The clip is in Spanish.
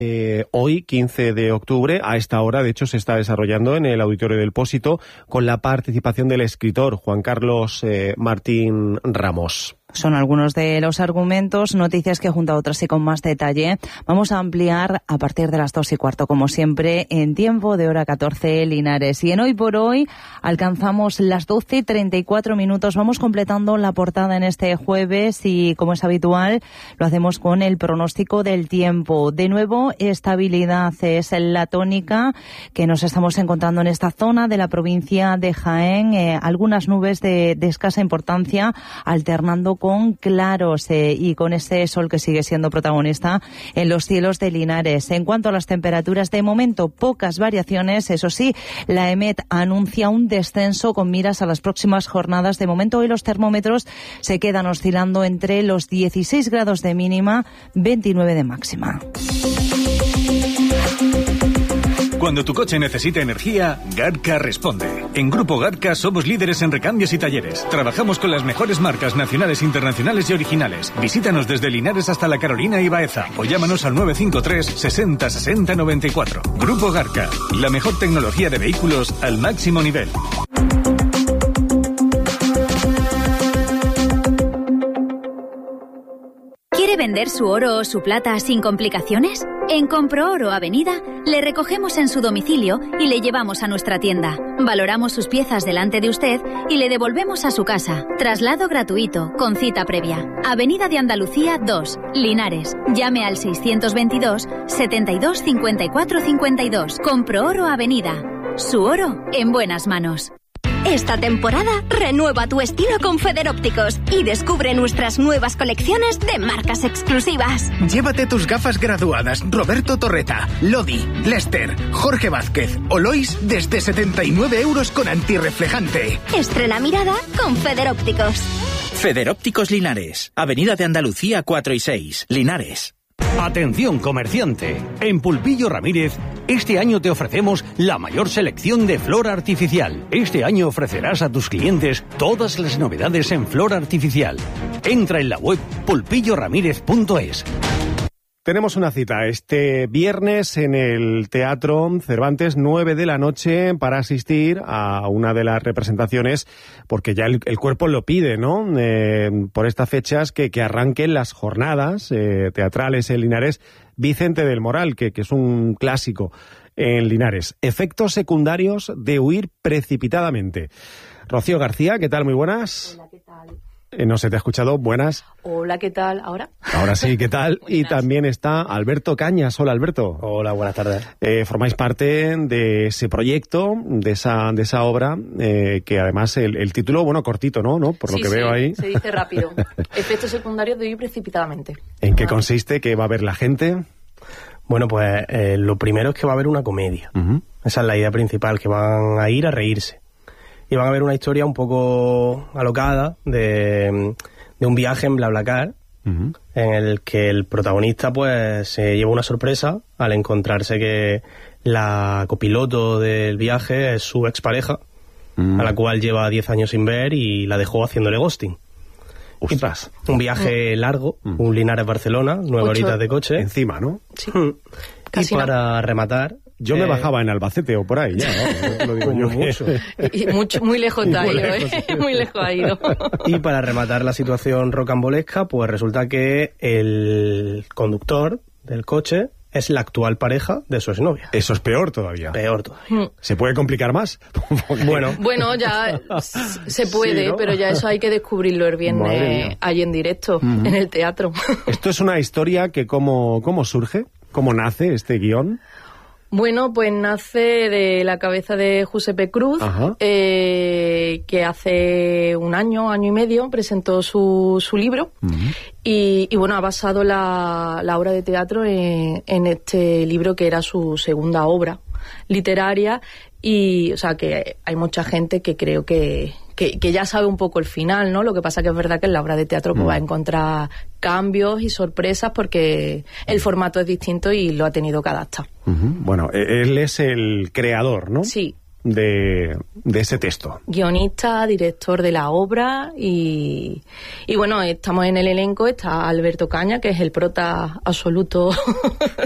Hoy, 15 de octubre, a esta hora, de hecho, se está desarrollando en el Auditorio del Pósito con la participación del escritor Juan Carlos Martín Ramos. Son algunos de los argumentos, noticias que junto a otras y con más detalle vamos a ampliar a partir de las 2:15, como siempre, en tiempo de hora 14 Linares. Y en Hoy por Hoy alcanzamos las 12:34. Vamos completando la portada en este jueves y, como es habitual, lo hacemos con el pronóstico del tiempo. De nuevo, estabilidad es la tónica que nos estamos encontrando en esta zona de la provincia de Jaén. Algunas nubes de escasa importancia alternando con claros y con ese sol que sigue siendo protagonista en los cielos de Linares. En cuanto a las temperaturas, de momento pocas variaciones. Eso sí, la EMET anuncia un descenso con miras a las próximas jornadas. De momento hoy los termómetros se quedan oscilando entre los 16 grados de mínima, 29 de máxima. Cuando tu coche necesita energía, Garca responde. En Grupo Garca somos líderes en recambios y talleres. Trabajamos con las mejores marcas nacionales, internacionales y originales. Visítanos desde Linares hasta La Carolina y Baeza o llámanos al 953 60 60 94. Grupo Garca, la mejor tecnología de vehículos al máximo nivel. ¿Quiere vender su oro o su plata sin complicaciones? En Comprooro Avenida le recogemos en su domicilio y le llevamos a nuestra tienda. Valoramos sus piezas delante de usted y le devolvemos a su casa. Traslado gratuito, con cita previa. Avenida de Andalucía 2, Linares. Llame al 622 72 54 52. Comprooro Avenida. Su oro en buenas manos. Esta temporada renueva tu estilo con Federópticos y descubre nuestras nuevas colecciones de marcas exclusivas. Llévate tus gafas graduadas Roberto Torreta, Lodi, Lester, Jorge Vázquez o Lois desde 79 euros con antirreflejante. Estrena mirada con Federópticos. Federópticos Linares, Avenida de Andalucía 4 y 6, Linares. Atención comerciante, en Pulpillo Ramírez este año te ofrecemos la mayor selección de flora artificial. Este año ofrecerás a tus clientes todas las novedades en flora artificial. Entra en la web pulpilloramírez.es. Tenemos una cita este viernes en el Teatro Cervantes, 9 de la noche, para asistir a una de las representaciones, porque ya el cuerpo lo pide, ¿no? Por estas fechas que arranquen las jornadas teatrales en Linares, Vicente del Moral, que es un clásico en Linares. Efectos secundarios de huir precipitadamente. Rocío García, ¿qué tal? Muy buenas. Hola, ¿qué tal? No se te ha escuchado. Buenas. Hola, ¿qué tal? ¿Ahora? Ahora sí, ¿qué tal? Y también está Alberto Cañas. Hola, Alberto. Hola, buenas tardes. Formáis parte de ese proyecto, de esa obra, que además el título, bueno, cortito, ¿no? Por lo que veo ahí. Se dice rápido. Efectos secundarios de huir precipitadamente. ¿En qué consiste? ¿Qué va a ver la gente? Bueno, pues lo primero es que va a haber una comedia. Uh-huh. Esa es la idea principal, que van a ir a reírse. Y van a ver una historia un poco alocada de un viaje en BlaBlaCar, uh-huh, en el que el protagonista pues se lleva una sorpresa al encontrarse que la copiloto del viaje es su expareja, uh-huh, a la cual lleva 10 años sin ver y la dejó haciéndole ghosting. ¡Ostras! Un viaje largo, un Linares-Barcelona, 9 horitas de coche. Encima, ¿no? Sí. Y para rematar... Yo me bajaba en Albacete o por ahí, ya, ¿no? Lo digo yo. Mucho. Y muy lejos te ha ido, ¿eh? Muy lejos ha ido. Y para rematar la situación rocambolesca, pues resulta que el conductor del coche es la actual pareja de su exnovia. Eso es peor todavía. Peor todavía. ¿Se puede complicar más? Bueno, ya se puede, sí, ¿no? Pero ya eso hay que descubrirlo el viernes ahí en directo, uh-huh, en el teatro. Esto es una historia que ¿cómo surge? ¿Cómo nace este guión? Bueno, pues nace de la cabeza de Giuseppe Cruz, que hace un año y medio presentó su libro, uh-huh, y bueno, ha basado la obra de teatro en este libro que era su segunda obra literaria, y o sea que hay mucha gente que creo que ya sabe un poco el final, ¿no? Lo que pasa que es verdad que en la obra de teatro pues va a encontrar cambios y sorpresas porque el formato es distinto y lo ha tenido que adaptar. Uh-huh. Bueno, él es el creador, ¿no? Sí. De ese texto. Guionista, director de la obra y bueno, estamos en el elenco, está Alberto Cañas, que es el prota absoluto